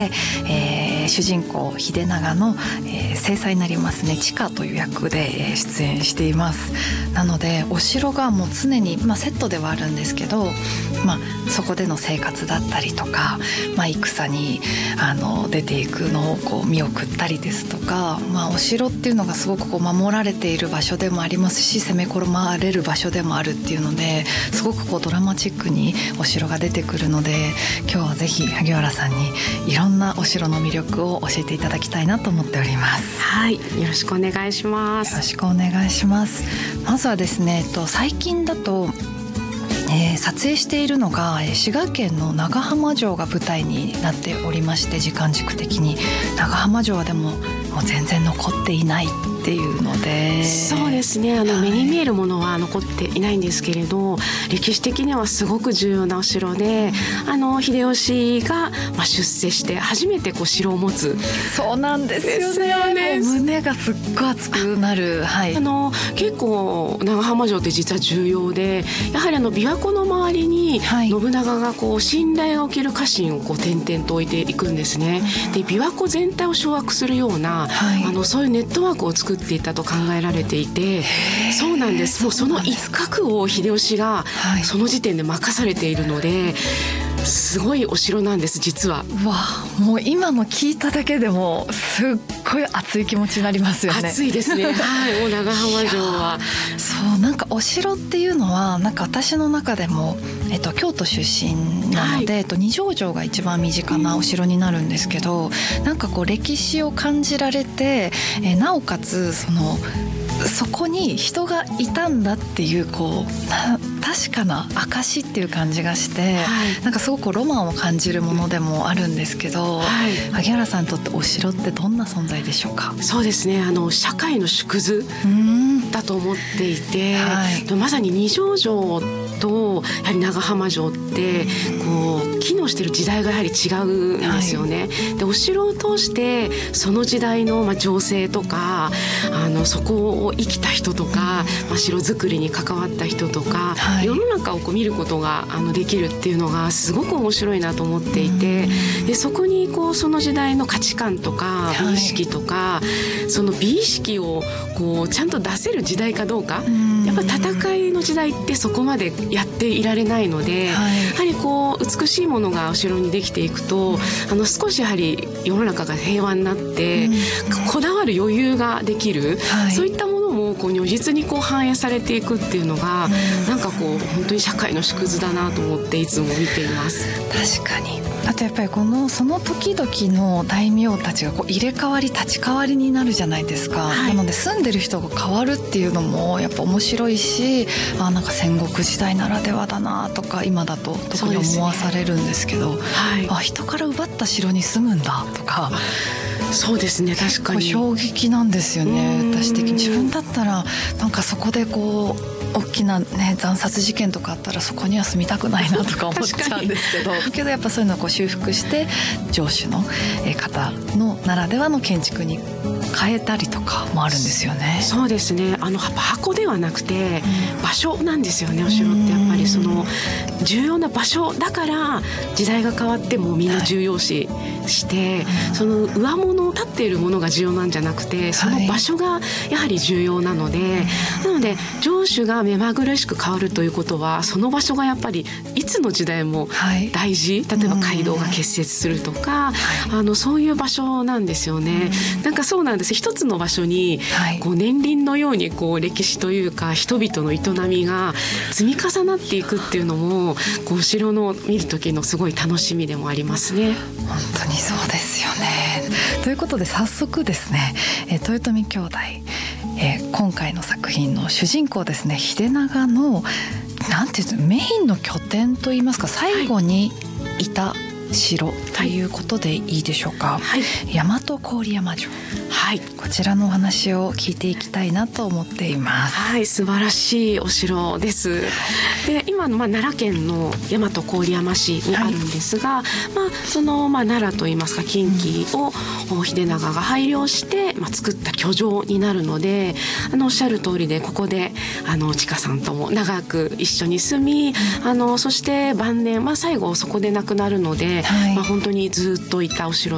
主人公秀長の、正妻になりますね千佳という役で、出演しています。なのでお城がもう常に、セットではあるんですけど、そこでの生活だったりとか、戦に出ていくのをこう見送ったりですとか、お城っていうのがすごくこう守られている場所でもありますし、攻め込まれる場所でもあるっていうので、すごくこうドラマチックにお城が出てくるので、今日はぜひ萩原さんにいろんなお城の魅力を教えていただきたいなと思っております。 はい、よろしくお願いします。 よろしくお願いします。まずはですね、最近だと撮影しているのが滋賀県の長浜城が舞台になっておりまして、時間軸的に長浜城はでもう全然残っていないっていうので、 そうですね、目に見えるものは残っていないんですけれど、歴史的にはすごく重要なお城で、秀吉が、出世して初めてこう城を持つ。 そうなんですよね。胸がすっごい熱くなる、 結構長浜城って実は重要で、やはり琵琶湖の周りに信長がこう信頼がおける家臣をこう点々と置いていくんですね。で、琵琶湖全体を掌握するような、そういうネットワークを作っていたと考えられていて、そうなんです。もうその一角を秀吉がその時点で任されているので、すごいお城なんです実は。 もう今の聞いただけでもすっごい熱い気持ちになりますよね。 熱いですね。はい、もう長浜城はそう、なんかお城っていうのはなんか私の中でも、京都出身なので、二条城が一番身近なお城になるんですけど、なんかこう歴史を感じられて、なおかつそこに人がいたんだっていう、こう確かな証っていう感じがして、なんかすごくロマンを感じるものでもあるんですけど、萩原さんにとってお城ってどんな存在でしょうか？ そうですね、社会の縮図だと思っていて、まさに二条城とやはり長浜城ってこう機能している時代がやはり違うんですよね。で、お城を通してその時代の情勢とか、そこを生きた人とか、城づくりに関わった人とか、世の中をこう見ることができるっていうのがすごく面白いなと思っていて、でそこにこうその時代の価値観とか美意識とか、その美意識をこうちゃんと出せる時代かどうか、やっぱ戦いの時代ってそこまでやっていられないので、やはりこう美しいものがお城にできていくと、少しやはり世の中が平和になって、こだわる余裕ができる、そういったものもこう如実にこう反映されていくっていうのが、なんかこう本当に社会の縮図だなと思っていつも見ています。 確かに。あとやっぱりその時々の大名たちがこう入れ替わり立ち替わりになるじゃないですか、なので住んでる人が変わるっていうのもやっぱ面白いし、なんか戦国時代ならではだなとか今だと特に思わされるんですけど、人から奪った城に住むんだとか。 そうですね、確かに衝撃なんですよね。私的に自分だったらなんかそこでこう大きな、惨殺事件とかあったらそこには住みたくないなとか思っちゃうんですけどやっぱそういうのをこう修復して城主の方のならではの建築に変えたりとかもあるんですよね。 そうですね、箱ではなくて場所なんですよね。お城ってやっぱりその重要な場所だから、時代が変わってもみんな重要視して、その上物を立っているものが重要なんじゃなくて、その場所がやはり重要なので、なので城主が目まぐるしく変わるということは、その場所がやっぱりいつの時代も大事、例えば街道が結節するとか、そういう場所なんですよね。なんかそうなんです。一つの場所にこう年輪のようにこう歴史というか人々の営みが積み重なっていくっていうのも、こうお城の見る時のすごい楽しみでもありますね。 本当にそうですよね。ということで早速ですね、豊臣兄弟、今回の作品の主人公ですね、秀長のなんていうの、メインの拠点といいますか、最後にいた城ということでいいでしょうか。大和郡山城、こちらのお話を聞いていきたいなと思っています。 素晴らしいお城です。で、今の奈良県の大和郡山市にあるんですが、その奈良といいますか近畿を秀長が拝領して作った居城になるので、おっしゃる通りで、ここで千佳さんとも長く一緒に住み、そして晩年、最後そこで亡くなるので、本当にずっといたお城